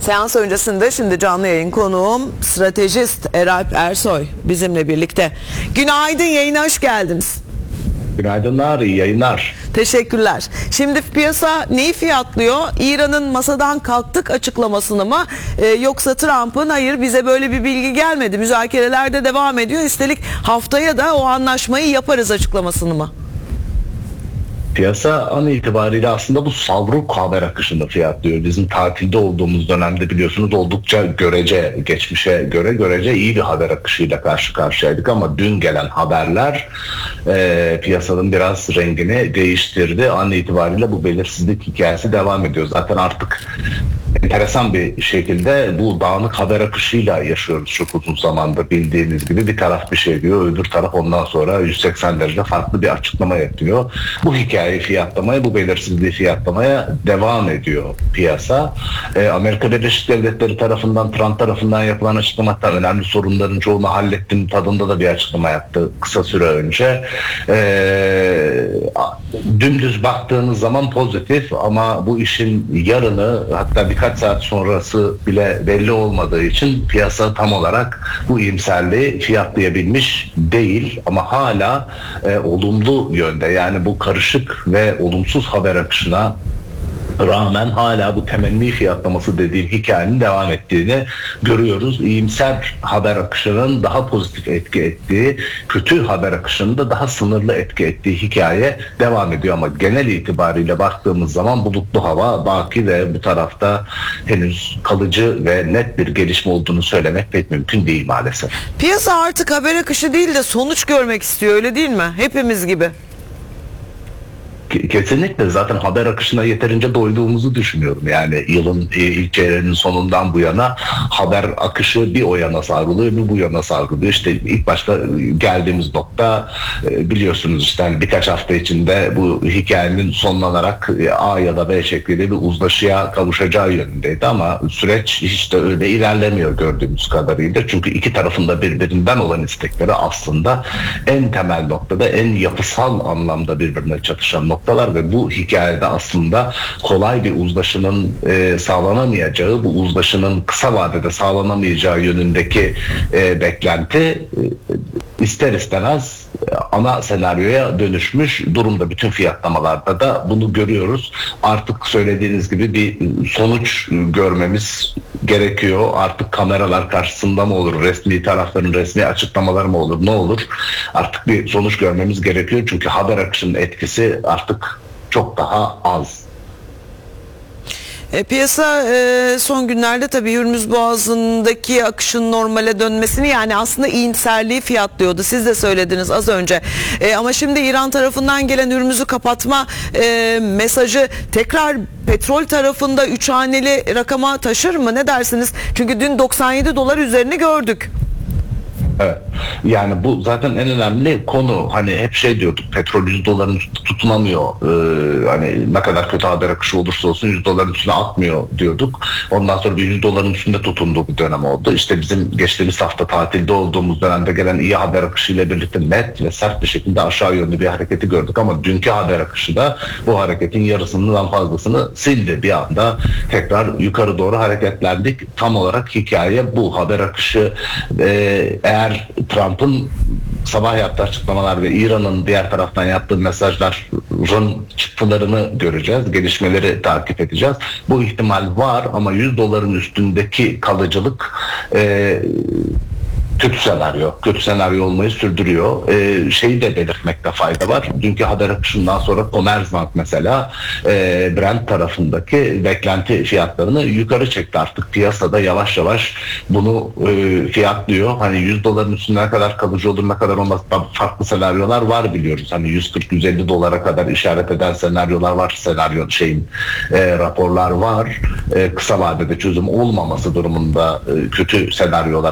Seans öncesinde şimdi canlı yayın konuğum stratejist Eralp Ersoy bizimle birlikte. Günaydın, yayına hoş geldiniz. Günaydınlar, iyi yayınlar. Teşekkürler. Şimdi piyasa neyi fiyatlıyor? İran'ın masadan kalktık açıklamasını mı? Yoksa Trump'ın hayır bize böyle bir bilgi gelmedi, müzakereler de devam ediyor, üstelik haftaya da o anlaşmayı yaparız açıklamasını mı? Piyasa an itibariyle aslında bu savruk haber akışını fiyatlıyor. Bizim tatilde olduğumuz dönemde biliyorsunuz oldukça geçmişe göre görece iyi bir haber akışıyla karşı karşıyaydık ama dün gelen haberler piyasanın biraz rengini değiştirdi. An itibariyle bu belirsizlik hikayesi devam ediyor. Zaten artık enteresan bir şekilde bu dağınık haber akışıyla yaşıyoruz çok uzun zamandır, bildiğiniz gibi. Bir taraf bir şey diyor, öbür taraf ondan sonra 180 derece farklı bir açıklama yapıyor. Bu hikayeyi fiyatlamaya, bu belirsizliği fiyatlamaya devam ediyor piyasa. Amerika Birleşik Devletleri tarafından, Trump tarafından yapılan açıklamalar önemli sorunların çoğunu hallettim tadında da bir açıklama yaptı kısa süre önce. Dümdüz baktığınız zaman pozitif ama bu işin yarını, hatta birkaç saat sonrası bile belli olmadığı için piyasa tam olarak bu iyimserliği fiyatlayabilmiş değil ama hala olumlu yönde, yani bu karışık ve olumsuz haber akışına rağmen hala bu temenni fiyatlaması dediğim hikayenin devam ettiğini görüyoruz. İyimser haber akışının daha pozitif etki ettiği, kötü haber akışının da daha sınırlı etki ettiği hikaye devam ediyor ama genel itibariyle baktığımız zaman bulutlu hava baki ve bu tarafta henüz kalıcı ve net bir gelişme olduğunu söylemek pek mümkün değil maalesef. Piyasa artık haber akışı değil de sonuç görmek istiyor, öyle değil mi? Hepimiz gibi. Kesinlikle, zaten haber akışına yeterince doyduğumuzu düşünüyorum. Yani yılın ilk çeyreğinin sonundan bu yana haber akışı bir o yana savruluyor, bir bu yana savruluyor. İşte ilk başta geldiğimiz nokta biliyorsunuz işte hani birkaç hafta içinde bu hikayenin sonlanarak A ya da B şeklinde bir uzlaşıya kavuşacağı yönündeydi ama süreç hiç de öyle ilerlemiyor gördüğümüz kadarıyla. Çünkü iki tarafında birbirinden olan istekleri aslında en temel noktada, en yapısal anlamda birbirine çatışan noktalar ve bu hikayede aslında kolay bir uzlaşının sağlanamayacağı, bu uzlaşının kısa vadede sağlanamayacağı yönündeki beklenti ister istemez ana senaryoya dönüşmüş durumda. Bütün fiyatlamalarda da bunu görüyoruz. Artık söylediğiniz gibi bir sonuç görmemiz gerekiyor. Artık kameralar karşısında mı olur, resmi tarafların resmi açıklamaları mı olur, ne olur? Artık bir sonuç görmemiz gerekiyor. Çünkü haber akışının etkisi artık çok daha az. Piyasa son günlerde tabii Hürmüz Boğazı'ndaki akışın normale dönmesini, yani aslında iyimserliği fiyatlıyordu. Siz de söylediniz az önce. Ama şimdi İran tarafından gelen Hürmüz'ü kapatma mesajı tekrar petrol tarafında 3 haneli rakama taşır mı? Ne dersiniz? Çünkü dün 97 dolar üzerini gördük. Evet. Yani bu zaten en önemli konu. Hani hep şey diyorduk, petrol $100'ın üstü tutunamıyor. Hani ne kadar kötü haber akışı olursa olsun $100'ın üstüne atmıyor diyorduk. Ondan sonra bir $100'ın üstünde tutunduğu bir dönem oldu. İşte bizim geçtiğimiz hafta tatilde olduğumuz dönemde gelen iyi haber akışıyla birlikte net ve sert bir şekilde aşağı yönlü bir hareketi gördük ama dünkü haber akışı da bu hareketin yarısından fazlasını sildi. Bir anda tekrar yukarı doğru hareketlendik. Tam olarak hikaye bu. Haber akışı eğer Trump'ın sabah yaptığı açıklamalar ve İran'ın diğer taraftan yaptığı mesajların çıktılarını göreceğiz. Gelişmeleri takip edeceğiz. Bu ihtimal var ama $100'ın üstündeki kalıcılık kötü senaryo olmayı sürdürüyor. Şeyi de belirtmekte fayda var. Dünkü haber akışından sonra Commerzbank mesela Brent tarafındaki beklenti fiyatlarını yukarı çekti. Artık piyasada yavaş yavaş bunu fiyatlıyor. Hani $100'ın üstüne kadar kalıcı olur, ne kadar olmaz, farklı senaryolar var biliyoruz. Hani 140-150 dolara kadar işaret eden senaryolar var. Raporlar var. Kısa vadede çözüm olmaması durumunda kötü senaryolar